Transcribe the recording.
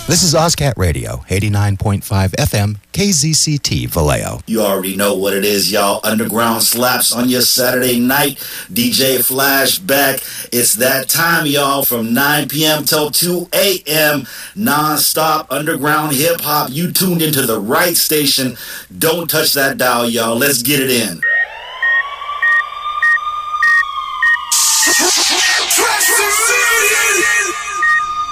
This is OzCat Radio, 89.5 FM, KZCT, Vallejo. You already know what it is, y'all. Underground slaps on your Saturday night. DJ Flashback. It's that time, y'all, from 9 p.m. till 2 a.m. Non-stop underground hip-hop. You tuned into the right station. Don't touch that dial, y'all. Let's get it in.